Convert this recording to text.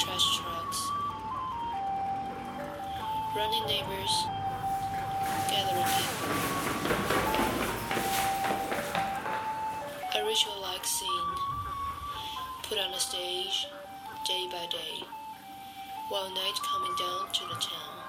trash trucks, running neighbors, gathering people. A ritual-like scene put on a stage day by day, while night coming down to the town.